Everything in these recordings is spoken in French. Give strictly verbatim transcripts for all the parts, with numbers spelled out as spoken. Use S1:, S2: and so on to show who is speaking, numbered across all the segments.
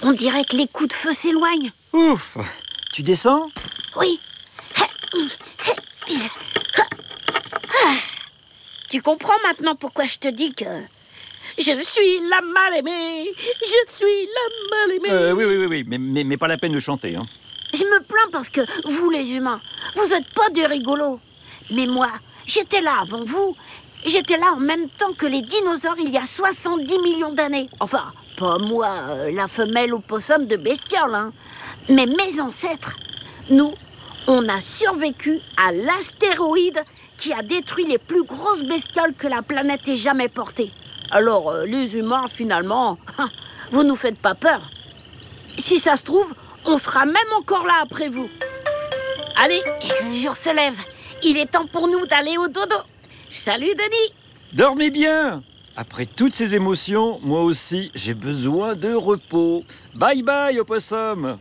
S1: On dirait que les coups de feu s'éloignent.
S2: Ouf! Tu descends?
S1: Oui. Tu comprends maintenant pourquoi je te dis que... Je suis la mal-aimée, je suis la mal-aimée.
S2: Euh, oui, oui, oui, oui, mais, mais, mais pas la peine de chanter, hein.
S1: Je me plains parce que vous, les humains, vous êtes pas des rigolos. Mais moi, j'étais là avant vous. J'étais là en même temps que les dinosaures il y a soixante-dix millions d'années. Enfin, pas moi, euh, la femelle opossum de bestiole, hein. Mais mes ancêtres, nous, on a survécu à l'astéroïde qui a détruit les plus grosses bestioles que la planète ait jamais portées. Alors, euh, les humains, finalement, vous nous faites pas peur. Si ça se trouve, on sera même encore là après vous. Allez, le jour se lève. Il est temps pour nous d'aller au dodo. Salut, Denis.
S2: Dormez bien! Après toutes ces émotions, moi aussi, j'ai besoin de repos. Bye bye, opossum!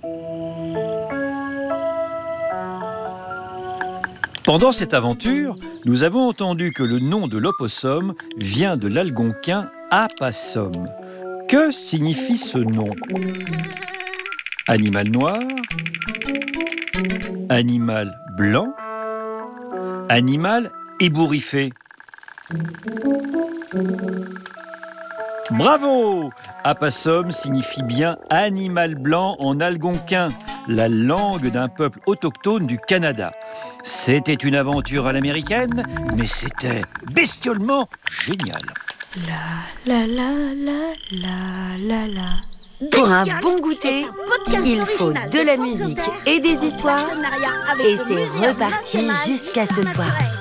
S2: Pendant cette aventure, nous avons entendu que le nom de l'opossum vient de l'algonquin apassum. Que signifie ce nom? Animal noir? Animal blanc? Animal ébouriffé? Bravo! Apassum signifie bien animal blanc en algonquin, la langue d'un peuple autochtone du Canada. C'était une aventure à l'américaine, mais c'était bestiolement génial.
S3: La la la la la la la.
S4: Pour un
S1: Bestiole
S4: bon goûter,
S1: est un podcast
S4: il faut
S1: original
S4: de la
S1: France
S4: musique
S1: Inter
S4: et des
S1: en
S4: histoires.
S1: partenariat avec
S4: Et
S1: le
S4: c'est
S1: Muséum
S4: reparti
S1: national
S4: jusqu'à ce
S1: d'histoire
S4: soir.
S1: naturelle.